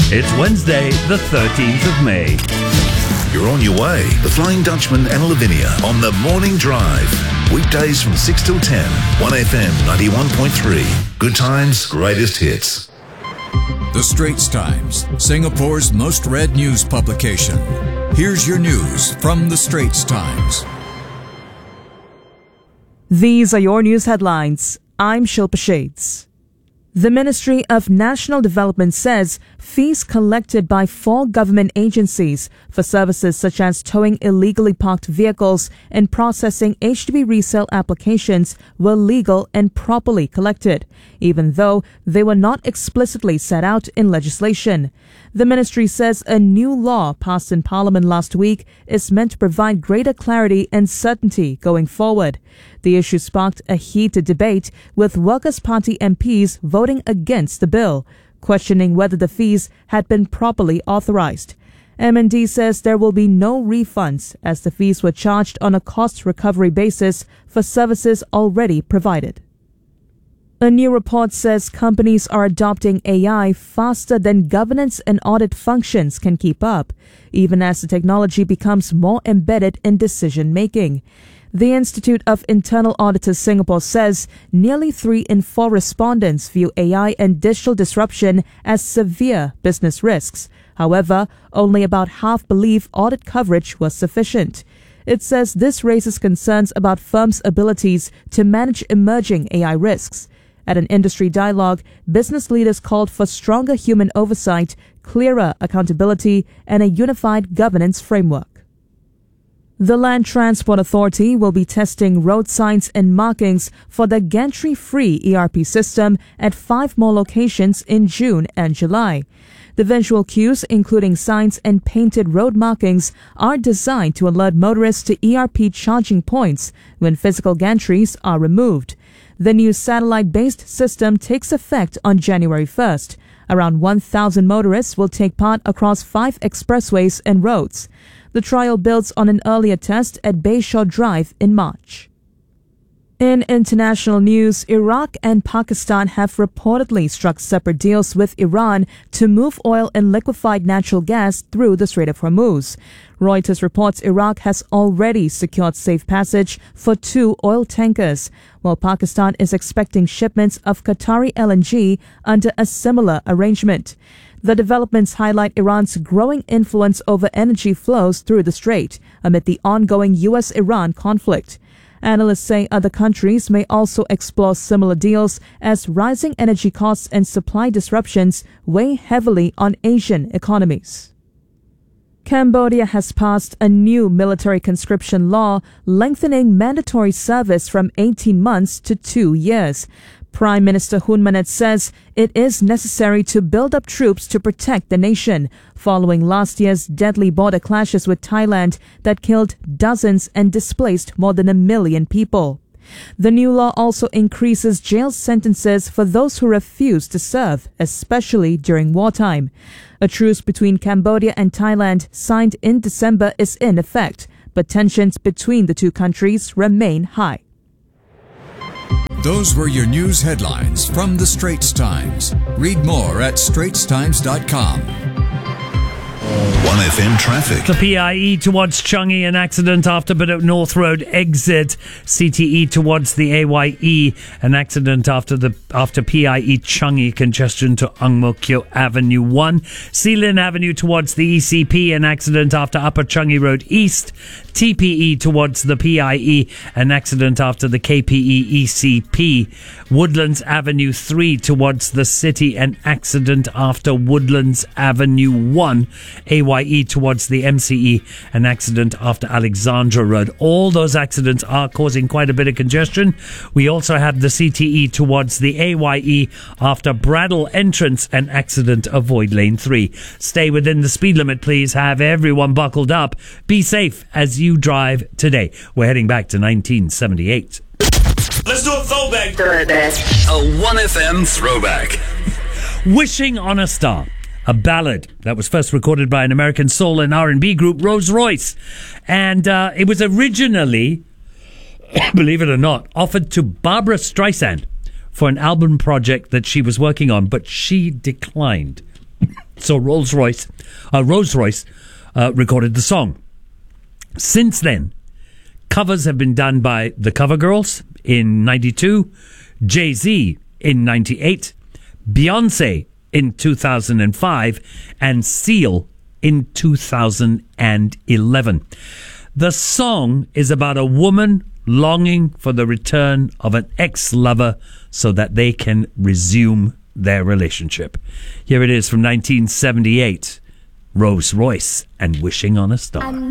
It's Wednesday, the 13th of May. You're on your way. The Flying Dutchman and Lavinia on the Morning Drive. Weekdays from 6 till 10. 1FM 91.3. Good times, greatest hits. The Straits Times, Singapore's most read news publication. Here's your news from The Straits Times. These are your news headlines. I'm Shilpa Shades. The Ministry of National Development says fees collected by 4 government agencies for services such as towing illegally parked vehicles and processing HDB resale applications were legal and properly collected, even though they were not explicitly set out in legislation. The ministry says a new law passed in Parliament last week is meant to provide greater clarity and certainty going forward. The issue sparked a heated debate, with Workers' Party MPs voting against the bill, questioning whether the fees had been properly authorized. MND says there will be no refunds, as the fees were charged on a cost recovery basis for services already provided. A new report says companies are adopting AI faster than governance and audit functions can keep up, even as the technology becomes more embedded in decision-making. The Institute of Internal Auditors Singapore says nearly 3 in 4 respondents view AI and digital disruption as severe business risks. However, only about half believe audit coverage was sufficient. It says this raises concerns about firms' abilities to manage emerging AI risks. At an industry dialogue, business leaders called for stronger human oversight, clearer accountability, and a unified governance framework. The Land Transport Authority will be testing road signs and markings for the gantry-free ERP system at 5 more locations in June and July. The visual cues, including signs and painted road markings, are designed to alert motorists to ERP charging points when physical gantries are removed. The new satellite-based system takes effect on January 1st. Around 1,000 motorists will take part across 5 expressways and roads. The trial builds on an earlier test at Bayshore Drive in March. In international news, Iraq and Pakistan have reportedly struck separate deals with Iran to move oil and liquefied natural gas through the Strait of Hormuz. Reuters reports Iraq has already secured safe passage for 2 oil tankers, while Pakistan is expecting shipments of Qatari LNG under a similar arrangement. The developments highlight Iran's growing influence over energy flows through the strait amid the ongoing U.S.-Iran conflict. Analysts say other countries may also explore similar deals as rising energy costs and supply disruptions weigh heavily on Asian economies. Cambodia has passed a new military conscription law lengthening mandatory service from 18 months to 2 years. Prime Minister Hun Manet says it is necessary to build up troops to protect the nation, following last year's deadly border clashes with Thailand that killed dozens and displaced more than 1 million people. The new law also increases jail sentences for those who refuse to serve, especially during wartime. A truce between Cambodia and Thailand signed in December is in effect, but tensions between the two countries remain high. Those were your news headlines from The Straits Times. Read more at straitstimes.com. 1FM traffic. The PIE towards Changi, an accident after Bedok North Road exit. CTE towards the AYE, an accident after PIE Changi, congestion to Ang Mo Kio Avenue 1. Sealin Avenue towards the ECP, an accident after Upper Changi Road East. TPE towards the PIE, an accident after the KPE ECP. Woodlands Avenue 3 towards the city, an accident after Woodlands Avenue 1. AYE towards the MCE, an accident after Alexandra Road. All those accidents are causing quite a bit of congestion. We also have the CTE towards the AYE after Braddell entrance, an accident. Avoid lane 3. Stay within the speed limit, please. Have everyone buckled up. Be safe as you drive today. We're heading back to 1978. Let's do a throwback. A 1FM throwback. Wishing on a Star, a ballad that was first recorded by an American soul and R&B group, Rolls Royce. And it was originally, believe it or not, offered to Barbra Streisand for an album project that she was working on, but she declined. So Rolls-Royce recorded the song. Since then, covers have been done by the Covergirls in 92, Jay-Z in 98, Beyonce in 2005, and Seal in 2011. The song is about a woman longing for the return of an ex-lover so that they can resume their relationship. Here it is from 1978, Rolls-Royce and Wishing on a Star.